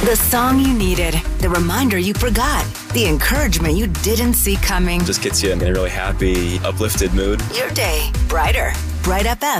The song you needed, the reminder you forgot, the encouragement you didn't see coming. Just gets you in a really happy, uplifted mood. Your day brighter. Bright FM.